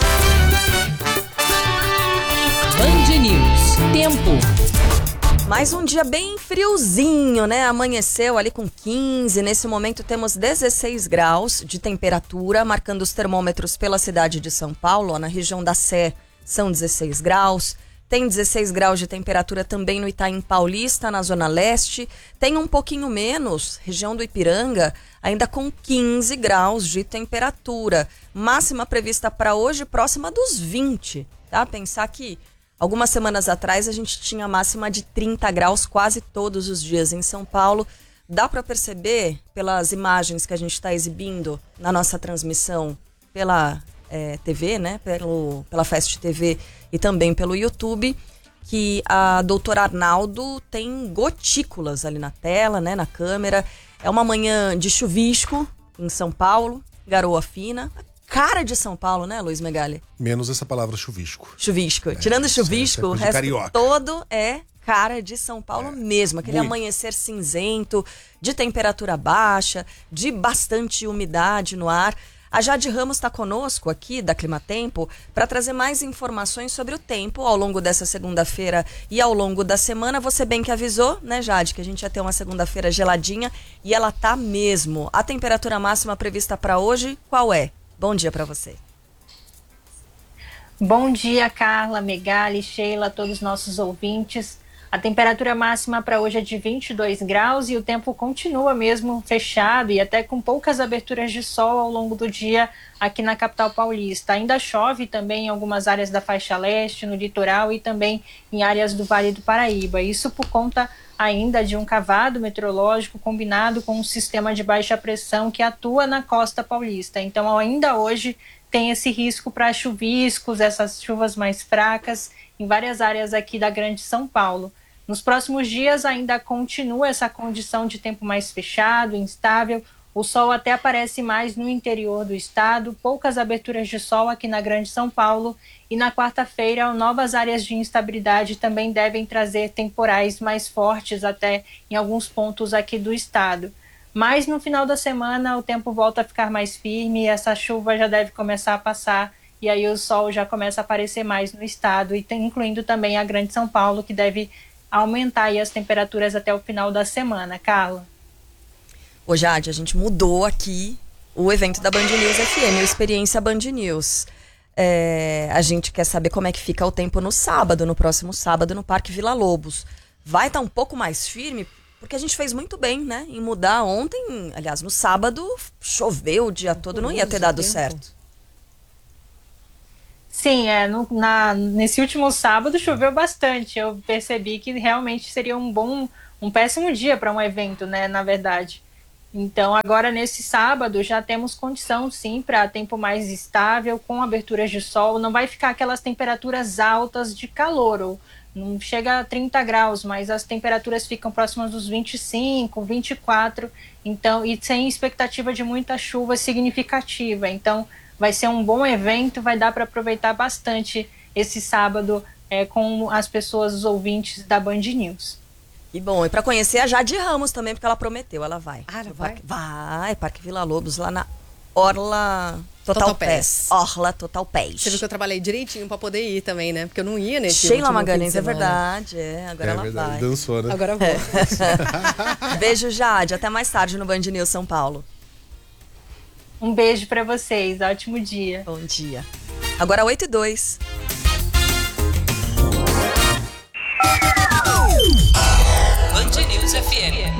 N: Band News. Tempo.
G: Mais um dia bem friozinho, né? Amanheceu ali com 15. Nesse momento temos 16 graus de temperatura, marcando os termômetros pela cidade de São Paulo. Ó, na região da Sé são 16 graus. Tem 16 graus de temperatura também no Itaim Paulista, na Zona Leste. Tem um pouquinho menos, região do Ipiranga, ainda com 15 graus de temperatura. Máxima prevista para hoje, próxima dos 20. Tá? Pensar que algumas semanas atrás a gente tinha máxima de 30 graus quase todos os dias em São Paulo. Dá para perceber pelas imagens que a gente está exibindo na nossa transmissão pela TV, né? Pela Fast TV e também pelo YouTube, que a doutora Arnaldo tem gotículas ali na tela, né? Na câmera. É uma manhã de chuvisco em São Paulo, garoa fina. Cara de São Paulo, né, Luiz Megali?
E: Menos essa palavra chuvisco.
G: Chuvisco. Tirando chuvisco, o resto
E: carioca.
G: todo é cara de São Paulo mesmo. Aquele amanhecer cinzento, de temperatura baixa, de bastante umidade no ar. A Jade Ramos está conosco aqui, da Climatempo, para trazer mais informações sobre o tempo ao longo dessa segunda-feira e ao longo da semana. Você bem que avisou, né, Jade, que a gente ia ter uma segunda-feira geladinha e ela tá mesmo. A temperatura máxima prevista para hoje, qual é? Bom dia para você.
F: Bom dia, Carla, Megali, Sheila, todos os nossos ouvintes. A temperatura máxima para hoje é de 22 graus e o tempo continua mesmo fechado e até com poucas aberturas de sol ao longo do dia aqui na capital paulista. Ainda chove também em algumas áreas da faixa leste, no litoral e também em áreas do Vale do Paraíba. Isso por conta ainda de um cavado meteorológico combinado com um sistema de baixa pressão que atua na costa paulista. Então, ainda hoje tem esse risco para chuviscos, essas chuvas mais fracas em várias áreas aqui da Grande São Paulo. Nos próximos dias ainda continua essa condição de tempo mais fechado, instável. O sol até aparece mais no interior do estado, poucas aberturas de sol aqui na Grande São Paulo. E na quarta-feira, novas áreas de instabilidade também devem trazer temporais mais fortes até em alguns pontos aqui do estado. Mas no final da semana o tempo volta a ficar mais firme, essa chuva já deve começar a passar e aí o sol já começa a aparecer mais no estado, e incluindo também a Grande São Paulo, que deve aumentar aí as temperaturas até o final da semana. Carla?
G: Ô Jade, a gente mudou aqui o evento da Band News FM, o Experiência Band News. A gente quer saber como é que fica o tempo no sábado, no próximo sábado, no Parque Vila Lobos. Vai estar um pouco mais firme, porque a gente fez muito bem, né, em mudar ontem. Aliás, no sábado choveu o dia todo, não ia ter dado certo.
F: Sim, nesse último sábado choveu bastante. Eu percebi que realmente seria um péssimo dia para um evento, né, na verdade. Então, agora nesse sábado já temos condição, sim, para tempo mais estável, com aberturas de sol. Não vai ficar aquelas temperaturas altas de calor, ou não chega a 30 graus, mas as temperaturas ficam próximas dos 25, 24, então, e sem expectativa de muita chuva significativa. Então, vai ser um bom evento, vai dar para aproveitar bastante esse sábado com as pessoas, os ouvintes da Band News.
G: E bom, e para conhecer a Jade Ramos também, porque ela prometeu, ela vai.
A: Ah, ela vai?
G: Vai, Parque Vila Lobos, lá na Orla Total Pass. Orla Total Pass.
A: Você viu que eu trabalhei direitinho pra poder ir também, né? Porque eu não ia nesse
G: Sheila Magalhães, é verdade. Agora ela
E: verdade,
G: vai.
E: Dançou, né?
A: Agora eu vou.
G: Beijo, Jade. Até mais tarde no Band News São Paulo.
F: Um beijo pra vocês. Ótimo dia.
G: Bom dia. Agora 8h02.
N: Band News FM.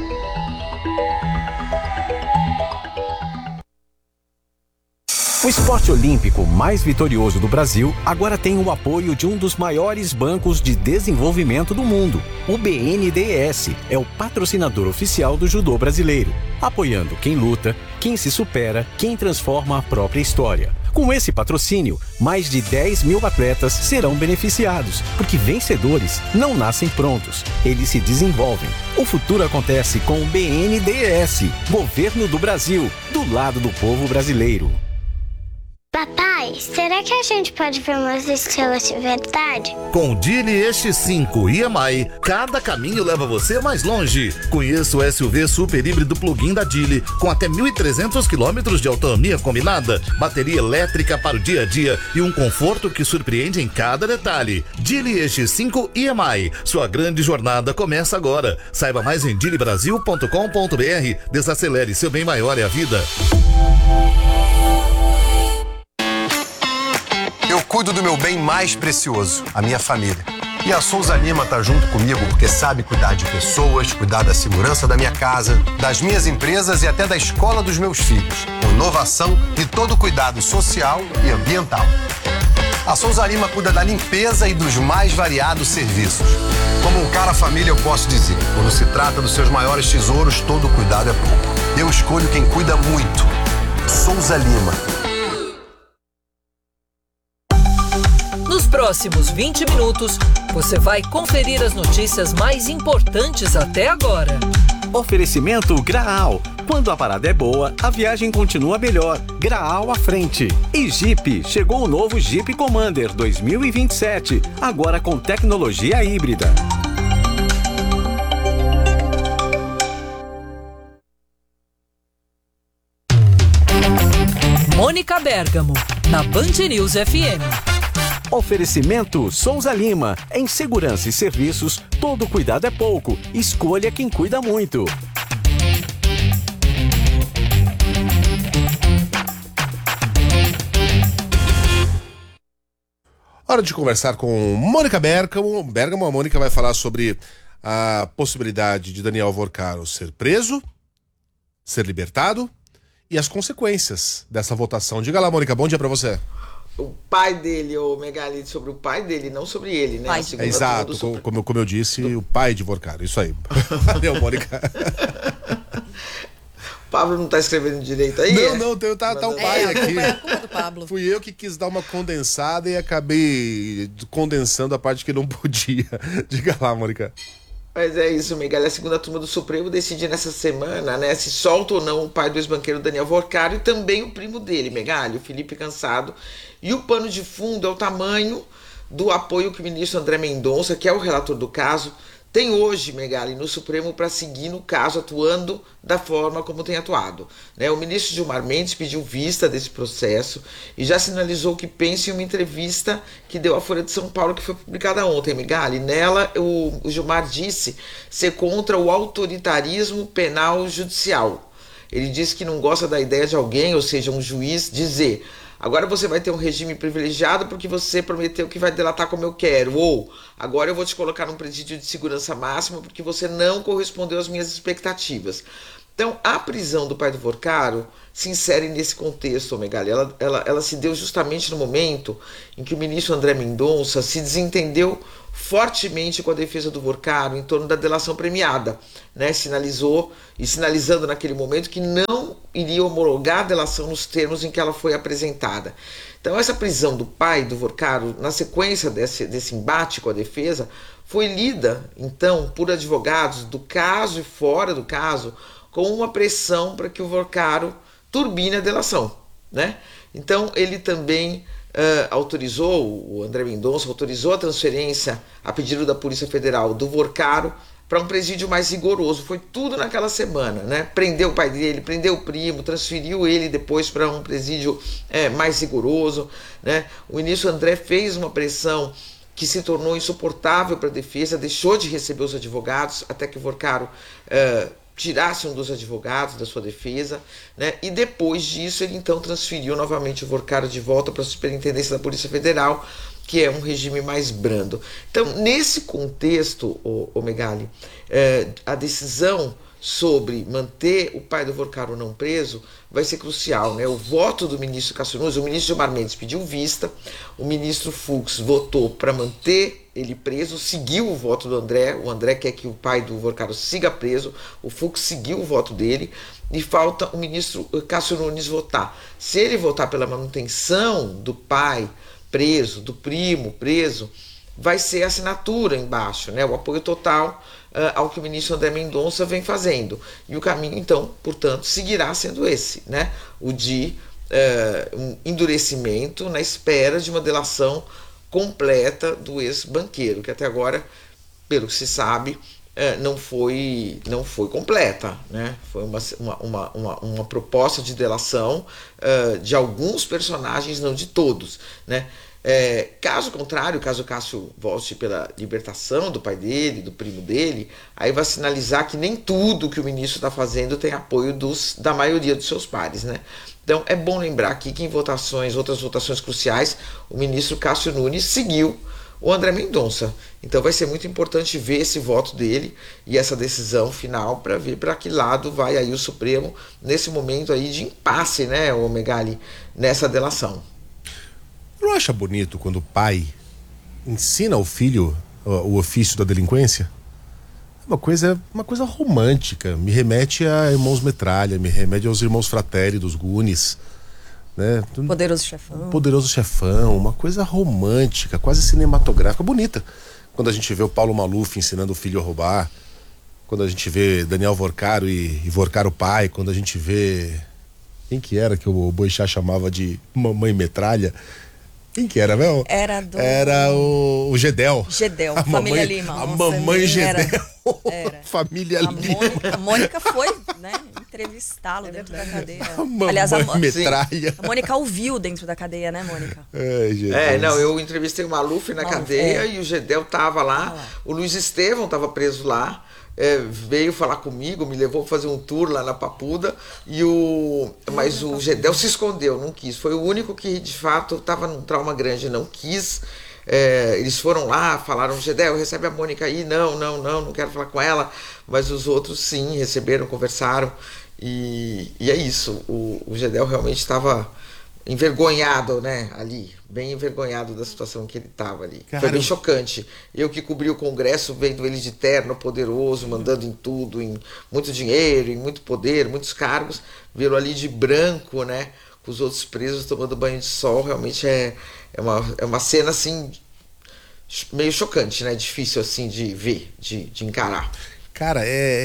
Q: O esporte olímpico mais vitorioso do Brasil agora tem o apoio de um dos maiores bancos de desenvolvimento do mundo. O BNDES é o patrocinador oficial do judô brasileiro, apoiando quem luta, quem se supera, quem transforma a própria história. Com esse patrocínio, mais de 10 mil atletas serão beneficiados, porque vencedores não nascem prontos, eles se desenvolvem. O futuro acontece com o BNDES, Governo do Brasil, do lado do povo brasileiro.
H: Papai, será que a gente pode ver umas estrelas de verdade?
V: Com o Geely X5 EMI, cada caminho leva você mais longe. Conheça o SUV super híbrido plug-in da Geely, com até 1.300 km de autonomia combinada, bateria elétrica para o dia a dia e um conforto que surpreende em cada detalhe. Geely X5 EMI, sua grande jornada começa agora. Saiba mais em geelybrasil.com.br. Desacelere, seu bem maior é a vida.
I: Eu cuido do meu bem mais precioso, a minha família. E a Souza Lima tá junto comigo porque sabe cuidar de pessoas, cuidar da segurança da minha casa, das minhas empresas e até da escola dos meus filhos. Com inovação e todo cuidado social e ambiental. A Souza Lima cuida da limpeza e dos mais variados serviços. Como um cara família, eu posso dizer, quando se trata dos seus maiores tesouros, todo cuidado é pouco. Eu escolho quem cuida muito. Souza Lima.
N: Nos próximos 20 minutos, você vai conferir as notícias mais importantes até agora.
Q: Oferecimento Graal. Quando a parada é boa, a viagem continua melhor. Graal à frente. E Jeep. Chegou o novo Jeep Commander 2027. Agora com tecnologia híbrida.
N: Mônica Bergamo, na Band News FM.
Q: Oferecimento Souza Lima. Em segurança e serviços, todo cuidado é pouco. Escolha quem cuida muito.
E: Hora de conversar com Mônica Bergamo. A Mônica vai falar sobre a possibilidade de Daniel Vorcaro ser preso, ser libertado e as consequências dessa votação. Diga lá, Mônica, bom dia pra você.
J: O pai dele, o Megali, sobre o pai dele, não sobre ele, né?
E: Exato, sobre... como eu disse, o pai de Vorcaro, isso aí. Valeu, Mônica.
J: O Pablo não tá escrevendo direito aí?
E: Não, tá o pai aqui.
A: É a culpa do Pablo.
E: Fui eu que quis dar uma condensada e acabei condensando a parte que não podia. Diga lá, Mônica.
J: Mas é isso, Megali. A segunda turma do Supremo decide nessa semana, né, se solta ou não o pai do ex-banqueiro Daniel Vorcaro e também o primo dele, Megali, o Felipe Cansado. E o pano de fundo é o tamanho do apoio que o ministro André Mendonça, que é o relator do caso, tem hoje, Megali, no Supremo para seguir no caso, atuando da forma como tem atuado. Né? O ministro Gilmar Mendes pediu vista desse processo e já sinalizou que pensa em uma entrevista que deu à Folha de São Paulo, que foi publicada ontem, Megali. Nela, o Gilmar disse ser contra o autoritarismo penal judicial. Ele disse que não gosta da ideia de alguém, ou seja, um juiz, dizer: agora você vai ter um regime privilegiado porque você prometeu que vai delatar como eu quero. Ou, agora eu vou te colocar num presídio de segurança máxima porque você não correspondeu às minhas expectativas. Então, a prisão do pai do Vorcaro se insere nesse contexto, Megali. Ela se deu justamente no momento em que o ministro André Mendonça se desentendeu fortemente com a defesa do Vorcaro em torno da delação premiada, né? Sinalizando naquele momento que não iria homologar a delação nos termos em que ela foi apresentada. Então, essa prisão do pai do Vorcaro, na sequência desse embate com a defesa, foi lida, então, por advogados do caso e fora do caso, com uma pressão para que o Vorcaro turbine a delação, né? Então, ele também o André Mendonça autorizou a transferência, a pedido da Polícia Federal, do Vorcaro para um presídio mais rigoroso. Foi tudo naquela semana, né? Prendeu o pai dele, prendeu o primo, transferiu ele depois para um presídio mais rigoroso, né? O ministro André fez uma pressão que se tornou insuportável para a defesa, deixou de receber os advogados até que o Vorcaro tirasse um dos advogados da sua defesa, né? E depois disso ele então transferiu novamente o Vorcaro de volta para a Superintendência da Polícia Federal, que é um regime mais brando. Então, nesse contexto, Megali, a decisão sobre manter o pai do Vorcaro não preso vai ser crucial, né? O voto do ministro Cássio Nunes, o ministro Gilmar Mendes pediu vista, o ministro Fux votou para manter ele preso, seguiu o voto do André, o André quer que o pai do Vorcaro siga preso, o Fux seguiu o voto dele, e falta o ministro Cássio Nunes votar. Se ele votar pela manutenção do pai preso, do primo preso, vai ser a assinatura embaixo, né? O apoio total ao que o ministro André Mendonça vem fazendo. E o caminho, então, portanto, seguirá sendo esse, né? O de um endurecimento na espera de uma delação completa do ex-banqueiro, que até agora, pelo que se sabe, não foi completa, né? Foi uma proposta de delação de alguns personagens, não de todos, né? Caso contrário, caso o Cássio volte pela libertação do pai dele, do primo dele, aí vai sinalizar que nem tudo que o ministro está fazendo tem apoio da maioria dos seus pares, né? Então é bom lembrar aqui que em outras votações cruciais, o ministro Cássio Nunes seguiu o André Mendonça. Então vai ser muito importante ver esse voto dele e essa decisão final para ver para que lado vai aí o Supremo nesse momento aí de impasse, né, Megali, nessa delação.
E: Não acha bonito quando o pai ensina ao filho o ofício da delinquência? É uma coisa romântica. Me remete a Irmãos Metralha, me remete aos Irmãos Fratelli dos Goonies, né? Poderoso Chefão, uma coisa romântica, quase cinematográfica, bonita. Quando a gente vê o Paulo Maluf ensinando o filho a roubar, quando a gente vê Daniel Vorcaro e Vorcaro pai, quando a gente vê... Quem que era que o Boixá chamava de Mamãe Metralha? Quem que era, mesmo? Era o Gedel.
G: Gedel, Família Lima.
E: A mamãe Gedel.
G: Era.
E: Família Lima.
G: A Mônica foi, né, entrevistá-lo dentro da cadeia.
E: Aliás, Metralha.
G: A Mônica ouviu dentro da cadeia, né, Mônica?
J: Eu entrevistei o Maluf na cadeia e o Gedel tava lá. O Luiz Estevão tava preso lá. Veio falar comigo, me levou para fazer um tour lá na Papuda, mas o Gedel se escondeu, não quis. Foi o único que de fato estava num trauma grande, não quis. Eles foram lá, falaram: Gedel, recebe a Mônica aí. Não quero falar com ela. Mas os outros sim, receberam, conversaram, e é isso. O Gedel realmente estava envergonhado, né, ali, bem envergonhado da situação que ele estava ali.
E: Cara,
J: foi bem chocante. Eu que cobri o Congresso, vendo ele de terno, poderoso, mandando em tudo, em muito dinheiro, em muito poder, muitos cargos, vê-lo ali de branco, né, com os outros presos tomando banho de sol, realmente é uma cena, assim, meio chocante, né, difícil, assim, de ver, de encarar.
E: Cara,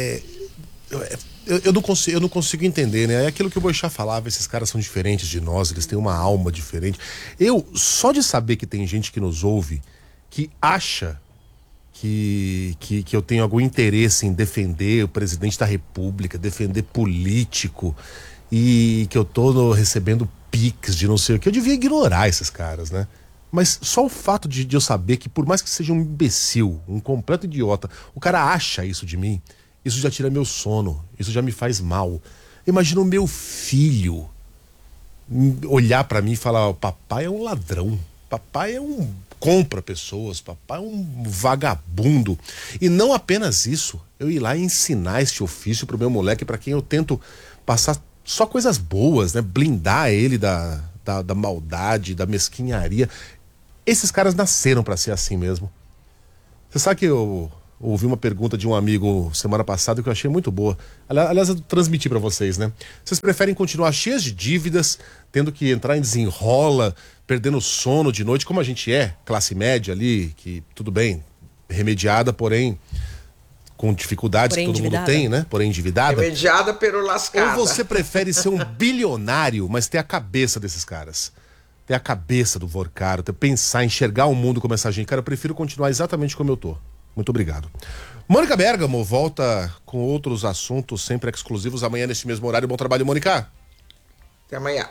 E: eu não consigo entender, né? É aquilo que o Boixá falava, esses caras são diferentes de nós, eles têm uma alma diferente. Só de saber que tem gente que nos ouve, que acha que eu tenho algum interesse em defender o presidente da República, defender político, e que eu tô recebendo pics de não sei o que, eu devia ignorar esses caras, né? Mas só o fato de eu saber que, por mais que seja um imbecil, um completo idiota, o cara acha isso de mim, isso já tira meu sono, isso já me faz mal. Imagina o meu filho olhar pra mim e falar: papai é um ladrão, papai compra pessoas, papai é um vagabundo. E não apenas isso, eu ir lá e ensinar este ofício pro meu moleque, pra quem eu tento passar só coisas boas, né? Blindar ele da maldade, da mesquinharia. Esses caras nasceram pra ser assim mesmo. Você sabe que eu ouvi uma pergunta de um amigo semana passada que eu achei muito boa. Aliás, eu transmiti pra vocês, né? Vocês preferem continuar cheios de dívidas, tendo que entrar em desenrola, perdendo sono de noite, como a gente é, classe média ali, que tudo bem, remediada, porém com dificuldades que todo mundo tem, né? Porém endividada.
J: Remediada, pero lascada.
E: Ou você prefere ser um bilionário, mas ter a cabeça desses caras? Ter a cabeça do Vorcaro, pensar, enxergar o mundo como essa gente. Cara, eu prefiro continuar exatamente como eu tô. Muito obrigado. Mônica Bergamo volta com outros assuntos sempre exclusivos amanhã neste mesmo horário. Bom trabalho, Mônica.
J: Até amanhã.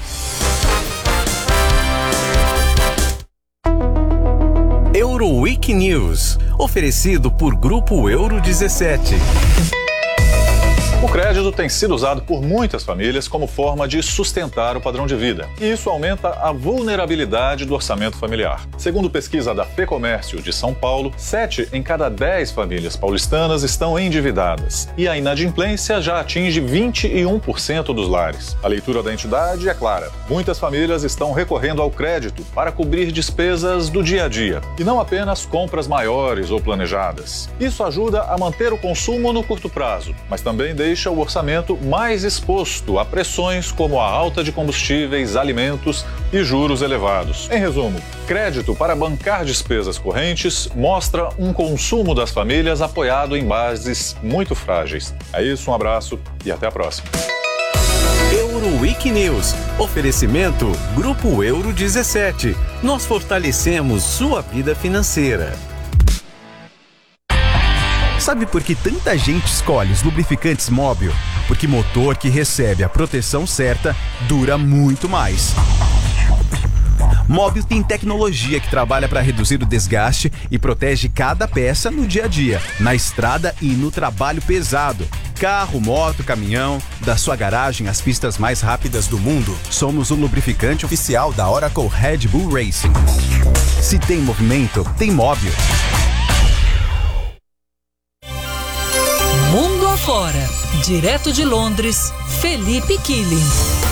K: Euroweek News, oferecido por Grupo Euro 17.
L: O crédito tem sido usado por muitas famílias como forma de sustentar o padrão de vida. E isso aumenta a vulnerabilidade do orçamento familiar. Segundo pesquisa da FEComércio de São Paulo, 7 em cada 10 famílias paulistanas estão endividadas. E a inadimplência já atinge 21% dos lares. A leitura da entidade é clara. Muitas famílias estão recorrendo ao crédito para cobrir despesas do dia a dia. E não apenas compras maiores ou planejadas. Isso ajuda a manter o consumo no curto prazo, mas também deixa o orçamento mais exposto a pressões como a alta de combustíveis, alimentos e juros elevados. Em resumo, crédito para bancar despesas correntes mostra um consumo das famílias apoiado em bases muito frágeis. É isso, um abraço e até a próxima.
K: Euroweek News. Oferecimento Grupo Euro 17. Nós fortalecemos sua vida financeira. Sabe por que tanta gente escolhe os lubrificantes Móbil? Porque motor que recebe a proteção certa dura muito mais. Móbil tem tecnologia que trabalha para reduzir o desgaste e protege cada peça no dia a dia, na estrada e no trabalho pesado. Carro, moto, caminhão, da sua garagem às pistas mais rápidas do mundo, somos o lubrificante oficial da Oracle Red Bull Racing. Se tem movimento, tem Móbil.
N: Mundo afora, direto de Londres, Felipe Killing.